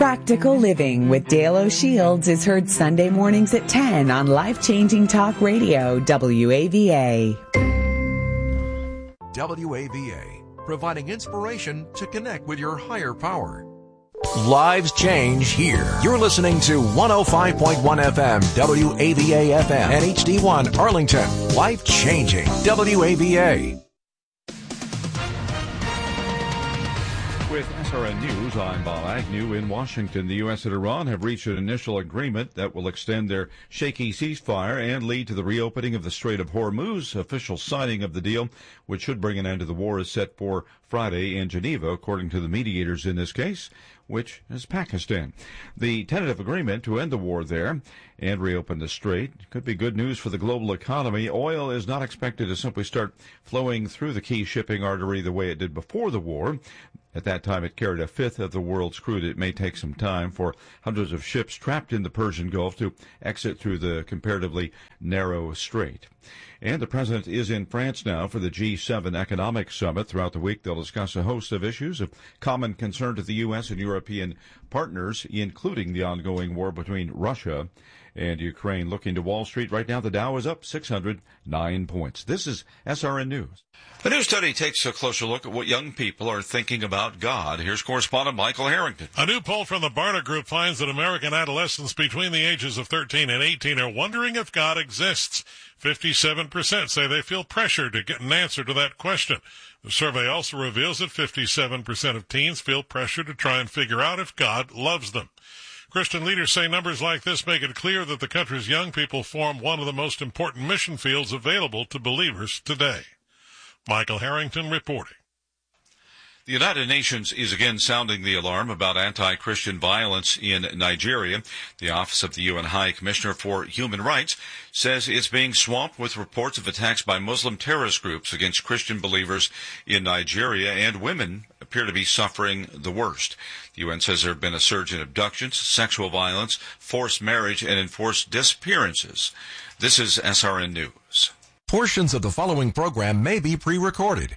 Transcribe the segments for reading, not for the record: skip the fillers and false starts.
Practical Living with Dale O'Shields is heard Sunday mornings at 10 on Life Changing Talk Radio, WAVA. WAVA, providing inspiration to connect with your higher power. Lives change here. You're listening to 105.1 FM, WAVA FM, and HD1 Arlington. Life changing, WAVA. With SRN News, I'm Bob Agnew in Washington. The U.S. and Iran have reached an initial agreement that will extend their shaky ceasefire and lead to the reopening of the Strait of Hormuz. Official signing of the deal, which should bring an end to the war, is set for Friday in Geneva, according to the mediators in this case, which is Pakistan. The tentative agreement to end the war there and reopen the strait could be good news for the global economy. Oil is not expected to simply start flowing through the key shipping artery the way it did before the war. At that time, it carried a fifth of the world's crude. It may take some time for hundreds of ships trapped in the Persian Gulf to exit through the comparatively narrow strait. And the president is in France now for the G7 Economic Summit. Throughout the week, they'll discuss a host of issues of common concern to the U.S. and European partners, including the ongoing war between Russia and Ukraine. Looking to Wall Street right now, the Dow is up 609 points. This is SRN News. The new study takes a closer look at what young people are thinking about God. Here's correspondent Michael Harrington. A new poll from the Barna Group finds that American adolescents between the ages of 13 and 18 are wondering if God exists. 57% say they feel pressure to get an answer to that question. The survey also reveals that 57% of teens feel pressure to try and figure out if God loves them. Christian leaders say numbers like this make it clear that the country's young people form one of the most important mission fields available to believers today. Michael Harrington reporting. The United Nations is again sounding the alarm about anti-Christian violence in Nigeria. The Office of the UN High Commissioner for Human Rights says it's being swamped with reports of attacks by Muslim terrorist groups against Christian believers in Nigeria, and women appear to be suffering the worst. The UN says there have been a surge in abductions, sexual violence, forced marriage, and enforced disappearances. This is SRN News. Portions of the following program may be pre-recorded.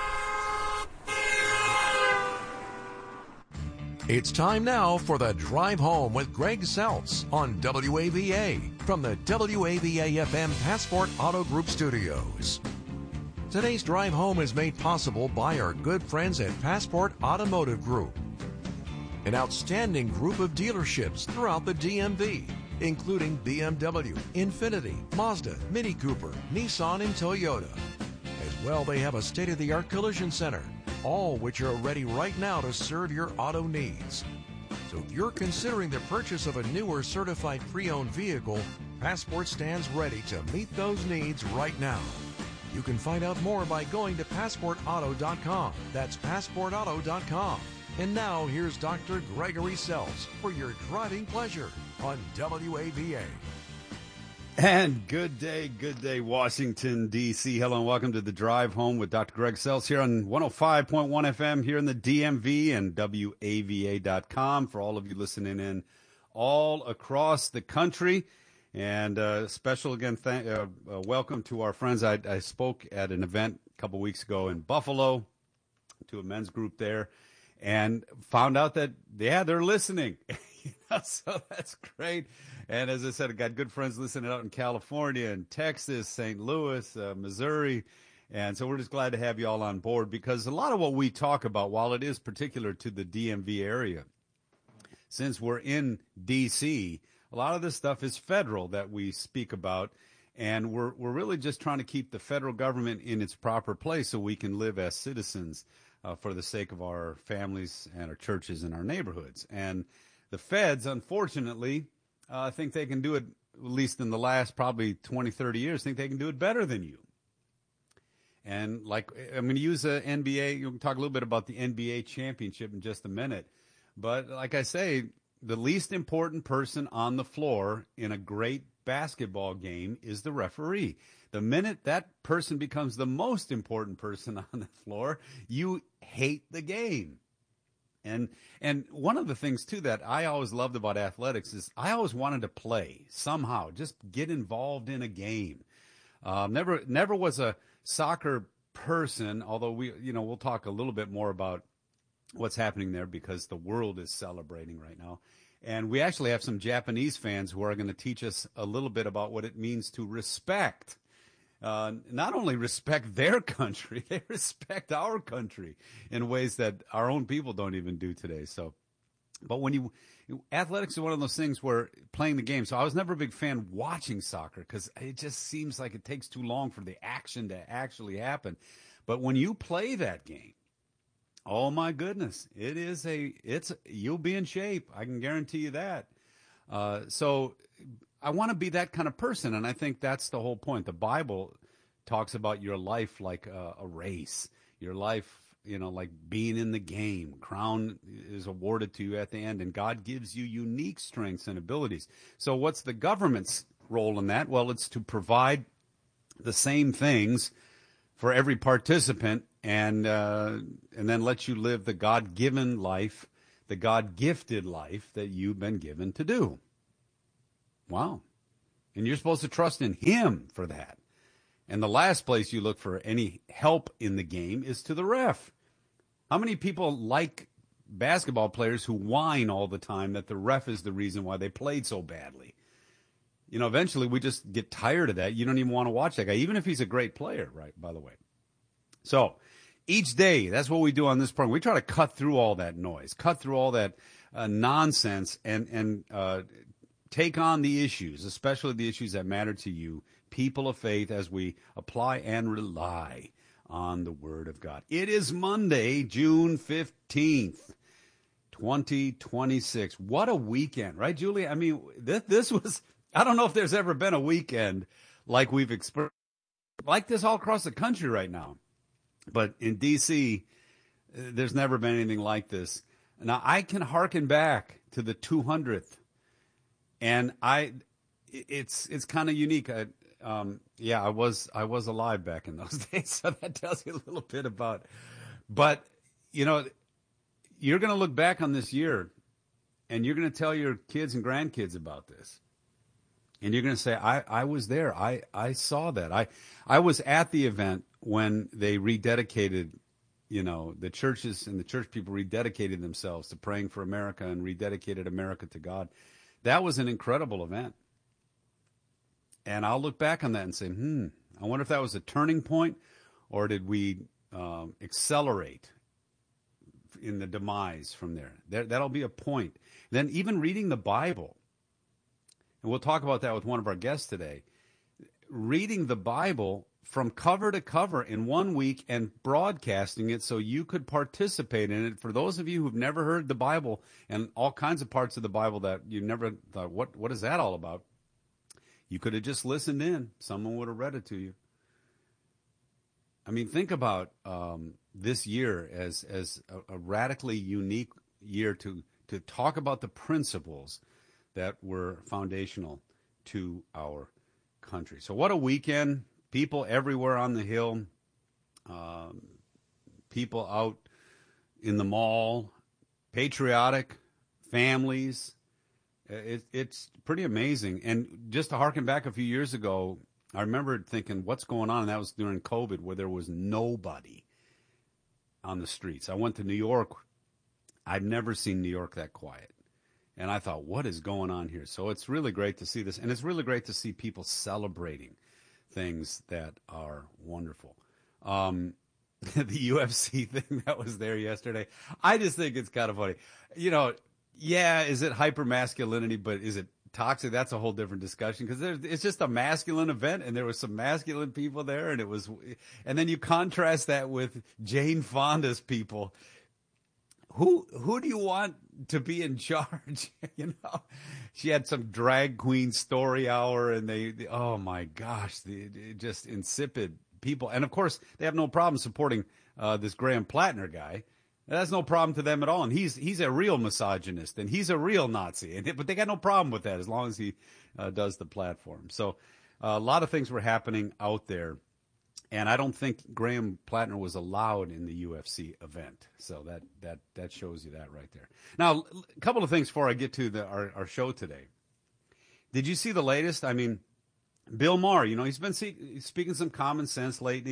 It's time now for the Drive Home with Greg Seltz on WAVA from the WAVA-FM Passport Auto Group Studios. Today's Drive Home is made possible by our good friends at Passport Automotive Group, an outstanding group of dealerships throughout the DMV, including BMW, Infiniti, Mazda, Mini Cooper, Nissan, and Toyota. As well, they have a state-of-the-art collision center, all which are ready right now to serve your auto needs. So if you're considering the purchase of a new or certified pre-owned vehicle, Passport stands ready to meet those needs right now. You can find out more by going to PassportAuto.com. That's PassportAuto.com. And now here's Dr. Gregory Seltz for your driving pleasure on WAVA. And good day, Washington, D.C. Hello and welcome to the Drive Home with Dr. Greg Seltz here on 105.1 FM here in the DMV and WAVA.com for all of you listening in all across the country. And special again, welcome to our friends. I spoke at an event a couple weeks ago in Buffalo to a men's group there and found out that, they're listening. So that's great. And as I said, I got good friends listening out in California and Texas, St. Louis, Missouri. And so we're just glad to have you all on board because a lot of what we talk about, while it is particular to the DMV area, since we're in D.C., a lot of this stuff is federal that we speak about. And we're really just trying to keep the federal government in its proper place so we can live as citizens for the sake of our families and our churches and our neighborhoods. And the feds, unfortunately, think they can do it, at least in the last probably 20, 30 years, think they can do it better than you. And like, I'm going to use the NBA. You'll talk a little bit about the NBA championship in just a minute. But like I say, the least important person on the floor in a great basketball game is the referee. The minute that person becomes the most important person on the floor, you hate the game. And one of the things, too, that I always loved about athletics is I always wanted to play somehow, just get involved in a game. Never was a soccer person, although we'll talk a little bit more about what's happening there because the world is celebrating right now. And we actually have some Japanese fans who are going to teach us a little bit about what it means to respect. Not only respect their country, they respect our country in ways that our own people don't even do today. So, but athletics is one of those things where playing the game. So I was never a big fan watching soccer because it just seems like it takes too long for the action to actually happen. But when you play that game, oh my goodness, you'll be in shape. I can guarantee you that. So I want to be that kind of person, and I think that's the whole point. The Bible talks about your life like a race. Your life, like being in the game. Crown is awarded to you at the end, and God gives you unique strengths and abilities. So what's the government's role in that? Well, it's to provide the same things for every participant and then let you live the God-given life, the God-gifted life that you've been given to do. Wow. And you're supposed to trust in Him for that. And the last place you look for any help in the game is to the ref. How many people like basketball players who whine all the time that the ref is the reason why they played so badly? Eventually we just get tired of that. You don't even want to watch that guy, even if he's a great player, right, by the way. So each day, that's what we do on this program. We try to cut through all that noise, cut through all that nonsense, and take on the issues, especially the issues that matter to you, people of faith, as we apply and rely on the Word of God. It is Monday, June 15th, 2026. What a weekend, right, Julie? I mean, this was, I don't know if there's ever been a weekend like we've experienced, like this all across the country right now. But in D.C., there's never been anything like this. Now, I can hearken back to the 200th, and it's kind of unique. I was alive back in those days, so that tells you a little bit about. But you're going to look back on this year, and you're going to tell your kids and grandkids about this, and you're going to say, "I was there. I saw that. I was at the event when they rededicated." The churches and the church people rededicated themselves to praying for America and rededicated America to God. That was an incredible event. And I'll look back on that and say, I wonder if that was a turning point, or did we accelerate in the demise from there? That'll be a point. Then even reading the Bible, and we'll talk about that with one of our guests today, reading the Bible from cover to cover in 1 week and broadcasting it so you could participate in it. For those of you who've never heard the Bible and all kinds of parts of the Bible that you never thought, what is that all about? You could have just listened in. Someone would have read it to you. I mean, think about this year as a radically unique year to talk about the principles that were foundational to our country. So what a weekend. People everywhere on the Hill, people out in the mall, patriotic, families. It's pretty amazing. And just to harken back a few years ago, I remember thinking, what's going on? And that was during COVID, where there was nobody on the streets. I went to New York. I've never seen New York that quiet. And I thought, what is going on here? So it's really great to see this. And it's really great to see people celebrating things that are wonderful. The UFC thing that was there yesterday, I just think it's kind of funny. Is it hypermasculinity, but is it toxic? That's a whole different discussion, because it's just a masculine event, and there was some masculine people there, and then you contrast that with Jane Fonda's people. Who do you want to be in charge? She had some drag queen story hour, and they oh my gosh, just insipid people. And of course, they have no problem supporting this Graham Plattner guy. That's no problem to them at all. And he's a real misogynist, and he's a real Nazi. But they got no problem with that as long as he does the platform. So a lot of things were happening out there. And I don't think Graham Plattner was allowed in the UFC event. So that shows you that right there. Now, a couple of things before I get to our show today. Did you see the latest? I mean, Bill Maher, he's been speaking some common sense lately.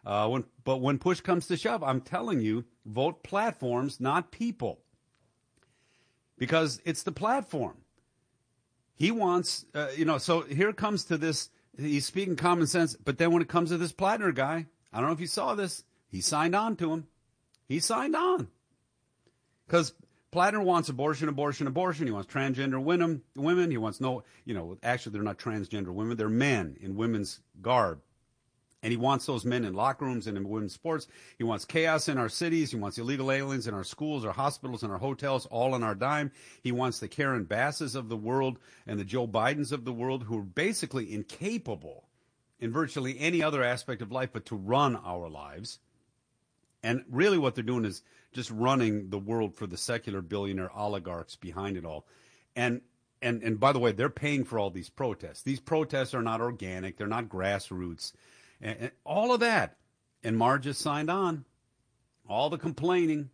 But when push comes to shove, I'm telling you, vote platforms, not people. Because it's the platform. He wants, so here comes to this, he's speaking common sense, but then when it comes to this Plattner guy, I don't know if you saw this, he signed on to him. He signed on. Because Plattner wants abortion. He wants transgender women. He wants actually they're not transgender women. They're men in women's garb. And he wants those men in locker rooms and in women's sports. He wants chaos in our cities. He wants illegal aliens in our schools, our hospitals, and our hotels, all on our dime. He wants the Karen Basses of the world and the Joe Bidens of the world, who are basically incapable in virtually any other aspect of life but to run our lives. And really what they're doing is just running the world for the secular billionaire oligarchs behind it all. And by the way, they're paying for all these protests. These protests are not organic. They're not grassroots. And all of that. And Maher just signed on. All the complaining,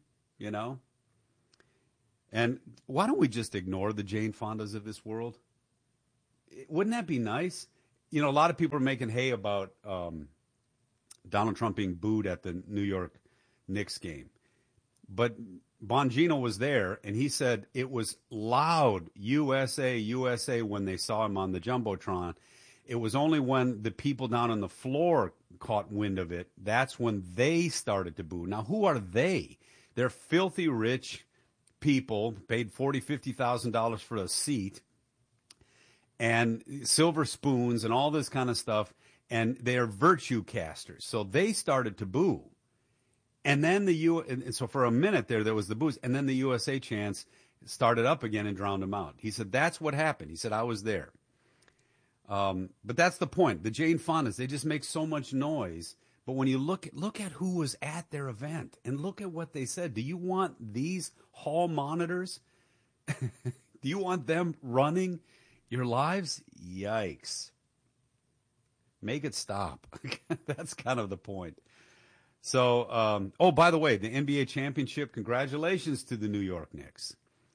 And why don't we just ignore the Jane Fondas of this world? Wouldn't that be nice? A lot of people are making hay about Donald Trump being booed at the New York Knicks game. But Bongino was there, and he said it was loud, USA, USA, when they saw him on the Jumbotron. It was only when the people down on the floor caught wind of it, that's when they started to boo. Now, who are they? They're filthy rich people, paid $40,000, $50,000 for a seat, and silver spoons and all this kind of stuff, and they are virtue casters. So they started to boo. And then and so for a minute there was the boos, and then the USA chants started up again and drowned them out. He said, that's what happened. He said, I was there. But that's the point. The Jane Fondas, they just make so much noise. But when you look at who was at their event and look at what they said, do you want these hall monitors? Do you want them running your lives? Yikes. Make it stop. That's kind of the point. So, by the way, the NBA championship, congratulations to the New York Knicks.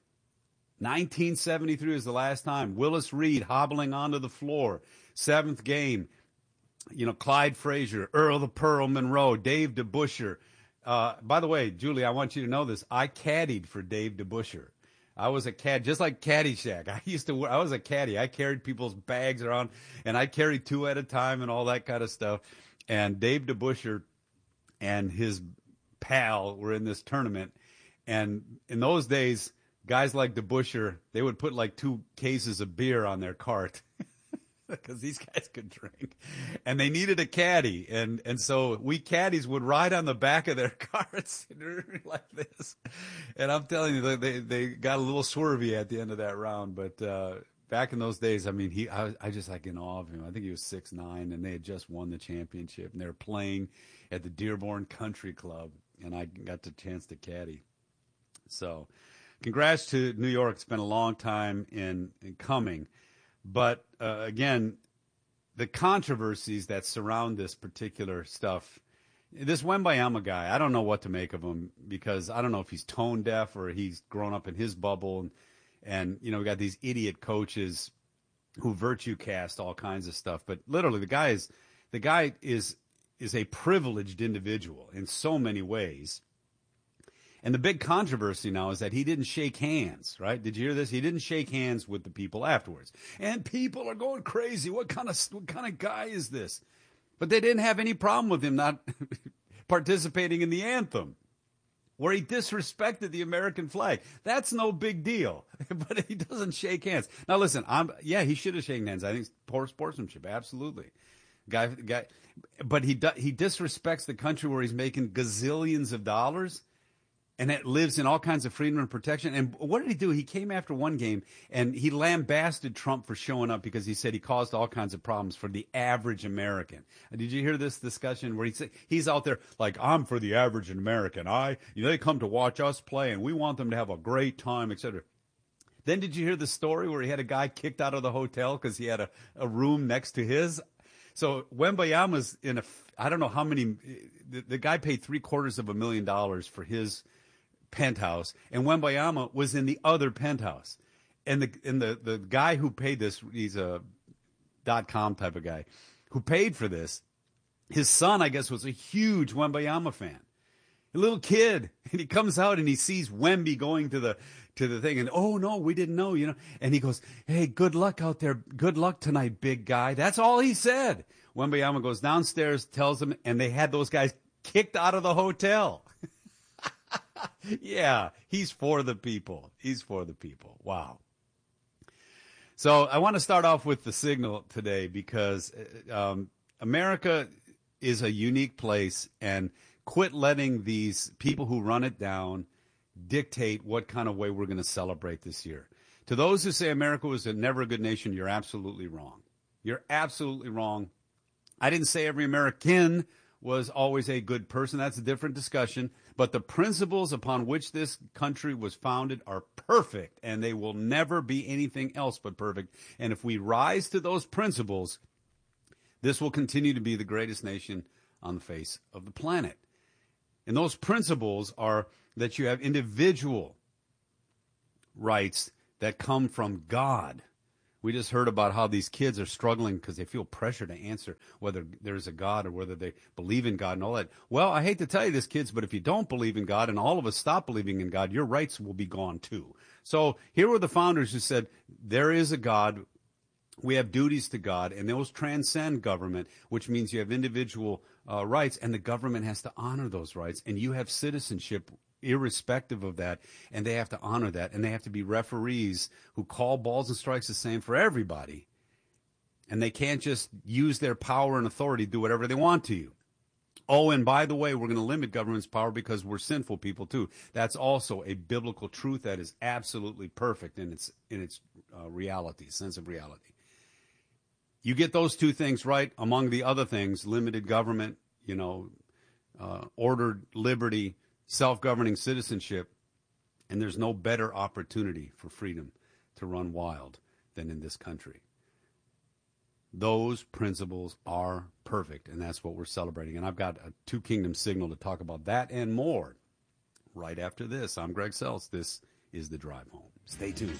1973 was the last time. Willis Reed hobbling onto the floor. 7th game. Clyde Frazier, Earl the Pearl Monroe, Dave DeBusschere. By the way, Julie, I want you to know this. I caddied for Dave DeBusschere. I was a caddy, just like Caddyshack. I was a caddy. I carried people's bags around, and I carried 2 at a time and all that kind of stuff. And Dave DeBusschere and his pal were in this tournament. And in those days, guys like DeBusschere, they would put like 2 cases of beer on their cart because these guys could drink. And they needed a caddy. And so we caddies would ride on the back of their carts like this. And I'm telling you, they got a little swervy at the end of that round. But back in those days, I mean, I just like in awe of him. I think he was 6'9", and they had just won the championship. And they were playing at the Dearborn Country Club. And I got the chance to caddy. So congrats to New York. It's been a long time in coming. But, again, the controversies that surround this particular stuff, this Wembanyama guy, I don't know what to make of him because I don't know if he's tone deaf or he's grown up in his bubble. And we got these idiot coaches who virtue cast all kinds of stuff. But literally, the guy is a privileged individual in so many ways. And the big controversy now is that he didn't shake hands, right? Did you hear this? He didn't shake hands with the people afterwards. And people are going crazy. What kind of guy is this? But they didn't have any problem with him not participating in the anthem, where he disrespected the American flag. That's no big deal. But he doesn't shake hands. Now listen, he should have shaken hands. I think poor sportsmanship, absolutely. Guy, but he disrespects the country where he's making gazillions of dollars. And it lives in all kinds of freedom and protection. And what did he do? He came after one game, and he lambasted Trump for showing up because he said he caused all kinds of problems for the average American. Did you hear this discussion where he's out there like, I'm for the average American. They come to watch us play, and we want them to have a great time, etc. Then did you hear the story where he had a guy kicked out of the hotel because he had a room next to his? So Wembanyama's in I don't know how many, the guy paid $750,000 for his penthouse, and Wembanyama was in the other penthouse. And the guy who paid this, he's a .com type of guy, who paid for this, his son, I guess, was a huge Wembayama fan. A little kid, and he comes out and he sees Wemby going to the thing, and oh no, we didn't know, and he goes, hey, good luck out there, good luck tonight, big guy. That's all he said. Wembayama goes downstairs, tells him, and they had those guys kicked out of the hotel. Yeah, he's for the people. He's for the people. Wow. So I want to start off with the signal today because America is a unique place, and quit letting these people who run it down dictate what kind of way we're going to celebrate this year. To those who say America was never a good nation, you're absolutely wrong. You're absolutely wrong. I didn't say every American was always a good person. That's a different discussion. But the principles upon which this country was founded are perfect, and they will never be anything else but perfect. And if we rise to those principles, this will continue to be the greatest nation on the face of the planet. And those principles are that you have individual rights that come from God. We just heard about how these kids are struggling because they feel pressure to answer whether there's a God or whether they believe in God and all that. Well, I hate to tell you this, kids, but if you don't believe in God and all of us stop believing in God, your rights will be gone too. So here were the founders who said, there is a God. We have duties to God, and those transcend government, which means you have individual rights, and the government has to honor those rights, and you have citizenship irrespective of that, and they have to honor that, and they have to be referees who call balls and strikes the same for everybody, and they can't just use their power and authority to do whatever they want to you. Oh, and by the way, we're going to limit government's power because we're sinful people too. That's also a biblical truth that is absolutely perfect in its reality, sense of reality. You get those two things right, among the other things, limited government, ordered liberty, self-governing citizenship, and there's no better opportunity for freedom to run wild than in this country. Those principles are perfect, and that's what we're celebrating. And I've got a Two Kingdoms signal to talk about that and more right after this. I'm Greg Seltz. This is The Drive Home. Stay tuned.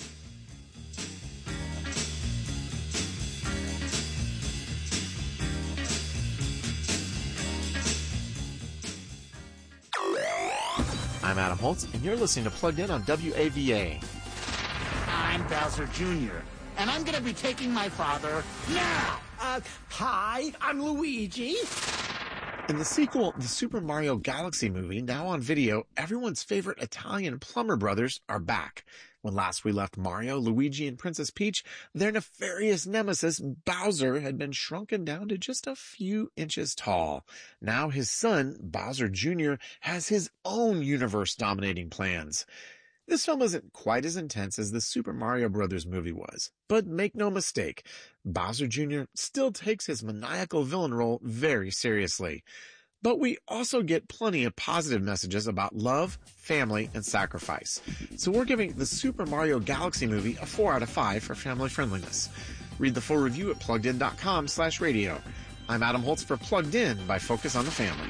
I'm Adam Holtz, and you're listening to Plugged In on WAVA. I'm Bowser Jr., and I'm going to be taking my father now. Hi, I'm Luigi. In the sequel, the Super Mario Galaxy movie, now on video, everyone's favorite Italian plumber brothers are back. When last we left Mario, Luigi, and Princess Peach, their nefarious nemesis, Bowser, had been shrunken down to just a few inches tall. Now his son, Bowser Jr., has his own universe-dominating plans. This film isn't quite as intense as the Super Mario Bros. Movie was, but make no mistake, Bowser Jr. still takes his maniacal villain role very seriously. But we also get plenty of positive messages about love, family, and sacrifice. So we're giving the Super Mario Galaxy movie a 4 out of 5 for family friendliness. Read the full review at PluggedIn.com/radio. I'm Adam Holtz for Plugged In by Focus on the Family.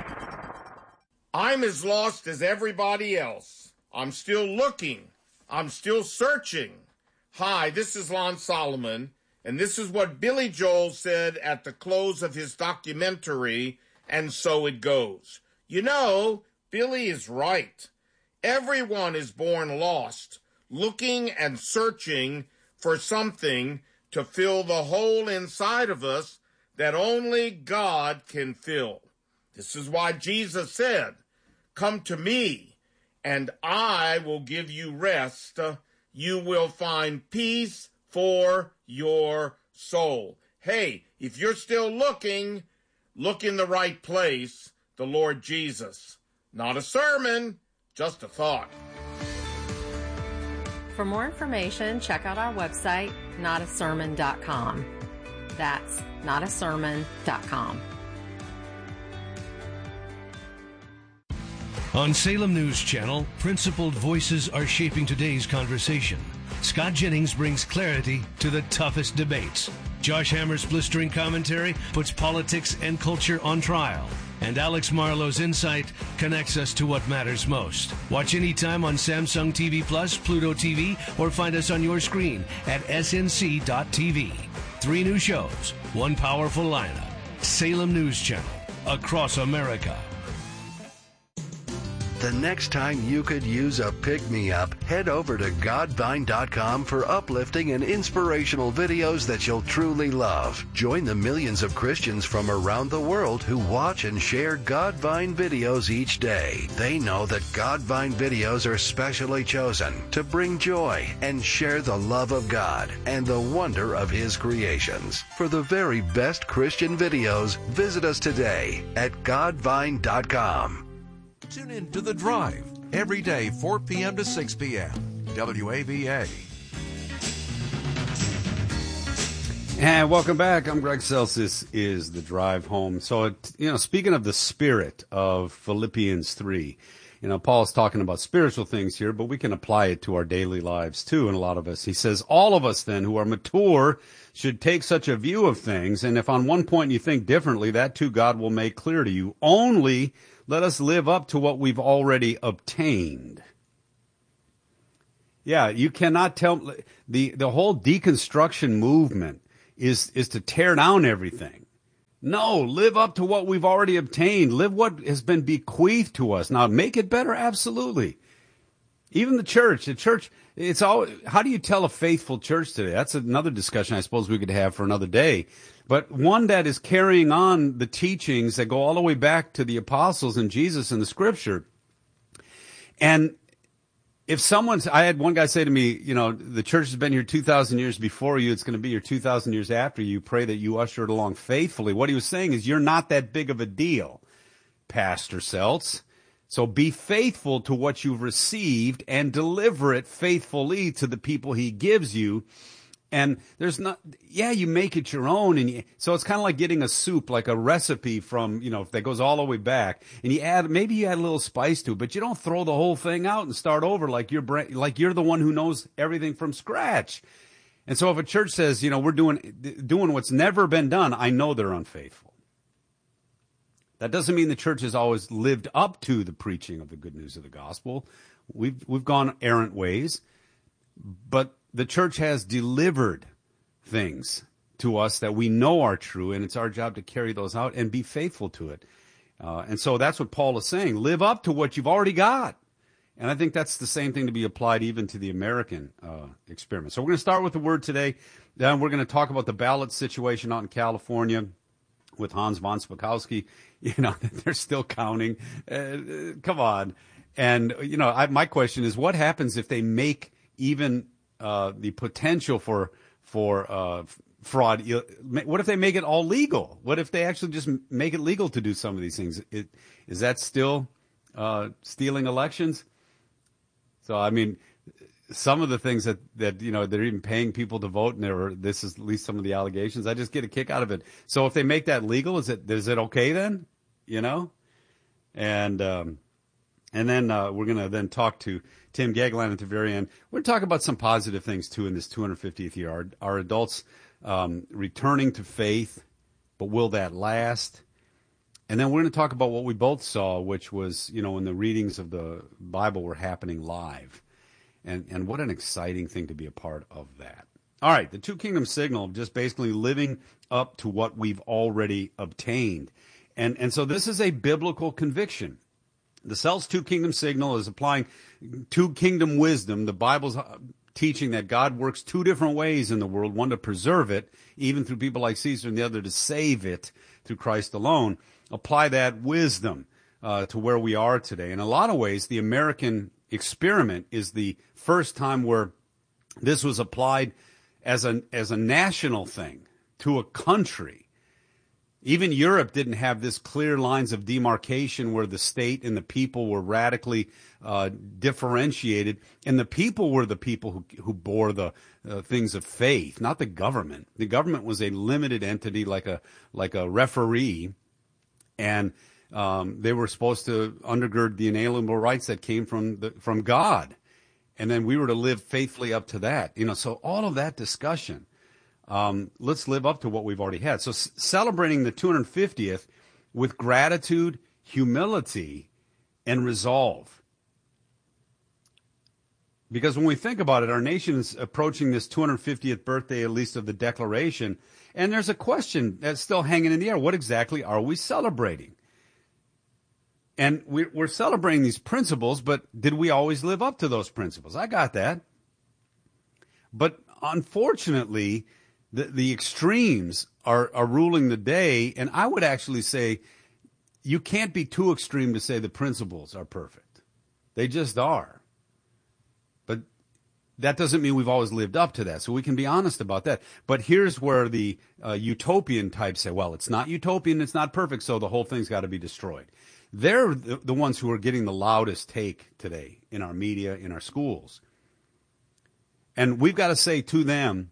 I'm as lost as everybody else. I'm still looking. I'm still searching. Hi, this is Lon Solomon, and this is what Billy Joel said at the close of his documentary, And So It Goes. You know, Billy is right. Everyone is born lost, looking and searching for something to fill the hole inside of us that only God can fill. This is why Jesus said, "Come to me, and I will give you rest. You will find peace for your soul." Hey, if you're still looking, look in the right place, the Lord Jesus. Not a sermon, just a thought. For more information, check out our website, notasermon.com. That's notasermon.com. On Salem News Channel, principled voices are shaping today's conversation. Scott Jennings brings clarity to the toughest debates. Josh Hammer's blistering commentary puts politics and culture on trial. And Alex Marlowe's insight connects us to what matters most. Watch anytime on Samsung TV Plus, Pluto TV, or find us on your screen at snc.tv. 3 new shows, 1 powerful lineup. Salem News Channel, across America. The next time you could use a pick-me-up, head over to Godvine.com for uplifting and inspirational videos that you'll truly love. Join the millions of Christians from around the world who watch and share Godvine videos each day. They know that Godvine videos are specially chosen to bring joy and share the love of God and the wonder of His creations. For the very best Christian videos, visit us today at Godvine.com. Tune in to The Drive every day, 4 p.m. to 6 p.m. WAVA. And welcome back. I'm Greg Seltz. This is The Drive Home. So, speaking of the spirit of Philippians 3, Paul's talking about spiritual things here, but we can apply it to our daily lives too. And a lot of us, he says, all of us then who are mature should take such a view of things. And if on one point you think differently, that too God will make clear to you. Only let us live up to what we've already obtained. Yeah, you cannot tell. The whole deconstruction movement is to tear down everything. No, live up to what we've already obtained. Live what has been bequeathed to us. Now, make it better, absolutely. Even the church, it's all. How do you tell a faithful church today? That's another discussion I suppose we could have for another day. But one that is carrying on the teachings that go all the way back to the apostles and Jesus and the scripture. And if I had one guy say to me, the church has been here 2,000 years before you. It's going to be here 2,000 years after you. Pray that you usher it along faithfully. What he was saying is, you're not that big of a deal, Pastor Seltz. So be faithful to what you've received and deliver it faithfully to the people he gives you. And you make it your own. So it's kind of like getting a soup, like a recipe from, that goes all the way back. And maybe you add a little spice to it, but you don't throw the whole thing out and start over like you're the one who knows everything from scratch. And so if a church says, we're doing what's never been done, I know they're unfaithful. That doesn't mean the church has always lived up to the preaching of the good news of the gospel. We've gone errant ways, but the church has delivered things to us that we know are true, and it's our job to carry those out and be faithful to it. And so that's what Paul is saying. Live up to what you've already got. And I think that's the same thing to be applied even to the American experiment. So we're going to start with the word today. Then we're going to talk about the ballot situation out in California with Hans von Spakovsky. They're still counting. Come on. And, my question is, what happens if they make even the potential for fraud? What if they make it all legal? What if they actually just make it legal to do some of these things? Is that still stealing elections? So, I mean, some of the things that they're even paying people to vote, and this is at least some of the allegations. I just get a kick out of it. So if they make that legal, is it okay then? And then we're going to then talk to Tim Gaglan at the very end. We're going to talk about some positive things, too, in this 250th year. Our adults returning to faith, but will that last? And then we're going to talk about what we both saw, which was, when the readings of the Bible were happening live. And what an exciting thing to be a part of that. All right, the Two Kingdom Signal, just basically living up to what we've already obtained. And so this is a biblical conviction. The Seltz Two Kingdom Signal is applying two kingdom wisdom. The Bible's teaching that God works two different ways in the world, one to preserve it, even through people like Caesar, and the other to save it through Christ alone. Apply that wisdom to where we are today. In a lot of ways, the American experiment is the first time where this was applied as a national thing to a country. Even Europe didn't have this clear lines of demarcation where the state and the people were radically differentiated, and the people were the people who bore the things of faith, not the government. The government was a limited entity, like a referee, and they were supposed to undergird the inalienable rights that came from God, and then we were to live faithfully up to that. So all of that discussion. Let's live up to what we've already had. So celebrating the 250th with gratitude, humility, and resolve. Because when we think about it, our nation is approaching this 250th birthday, at least, of the Declaration, and there's a question that's still hanging in the air. What exactly are we celebrating? And we're celebrating these principles, but did we always live up to those principles? I got that. But unfortunately, the extremes are ruling the day, and I would actually say you can't be too extreme to say the principles are perfect. They just are. But that doesn't mean we've always lived up to that, so we can be honest about that. But here's where the utopian types say, well, it's not utopian, it's not perfect, so the whole thing's got to be destroyed. They're the ones who are getting the loudest take today in our media, in our schools. And we've got to say to them,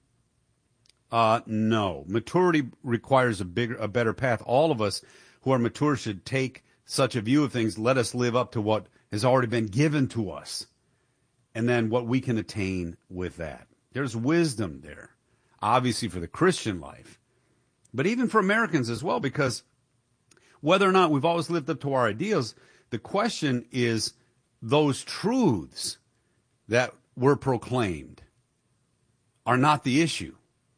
no. Maturity requires a better path. All of us who are mature should take such a view of things. Let us live up to what has already been given to us, and then what we can attain with that. There's wisdom there, obviously, for the Christian life, but even for Americans as well, because whether or not we've always lived up to our ideals, the question is those truths that were proclaimed are not the issue.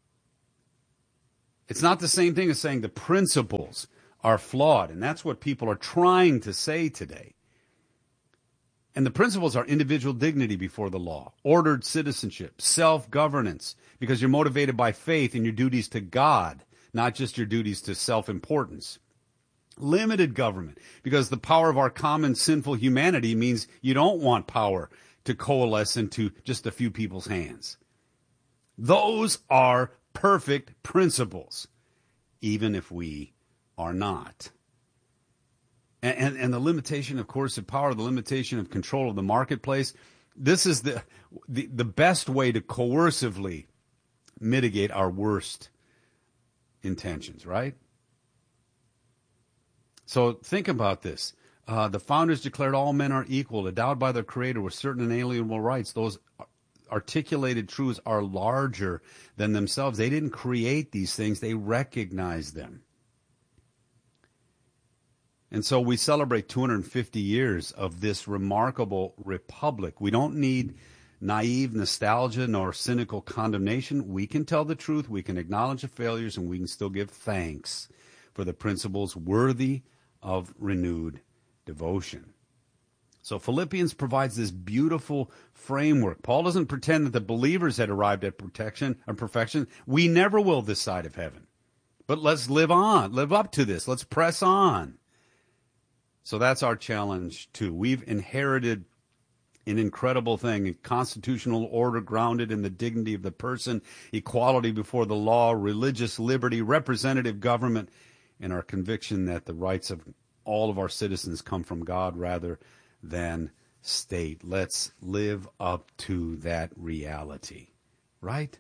It's not the same thing as saying the principles are flawed, and that's what people are trying to say today. And the principles are individual dignity before the law, ordered citizenship, self-governance, because you're motivated by faith and your duties to God, not just your duties to self-importance. Limited government, because the power of our common sinful humanity means you don't want power to coalesce into just a few people's hands. Those are perfect principles, even if we are not. And the limitation, of course, of power, the limitation of control of the marketplace, this is the best way to coercively mitigate our worst intentions, right? So think about this. The founders declared all men are equal, endowed by their Creator with certain inalienable rights. Those articulated truths are larger than themselves. They didn't create these things. They recognized them. And so we celebrate 250 years of this remarkable republic. We don't need naive nostalgia nor cynical condemnation. We can tell the truth, we can acknowledge the failures, and we can still give thanks for the principles worthy of renewed devotion. So Philippians provides this beautiful framework. Paul doesn't pretend that the believers had arrived at protection or perfection. We never will this side of heaven. But let's live on, live up to this. Let's press on. So that's our challenge, too. We've inherited an incredible thing, a constitutional order grounded in the dignity of the person, equality before the law, religious liberty, representative government, and our conviction that the rights of all of our citizens come from God rather than state. Let's live up to that reality, right?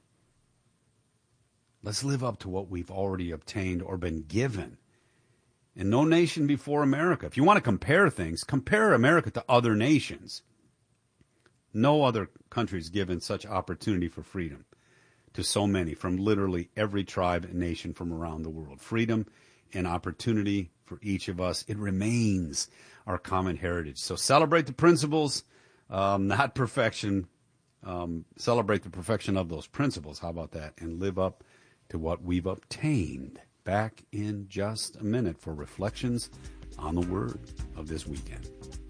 Let's live up to what we've already obtained or been given. And no nation before America. If you want to compare things, compare America to other nations. No other country is given such opportunity for freedom to so many from literally every tribe and nation from around the world. Freedom and opportunity for each of us. It remains our common heritage. So celebrate the principles, not perfection. Celebrate the perfection of those principles. How about that? And live up to what we've obtained. Back in just a minute for reflections on the Word of this weekend.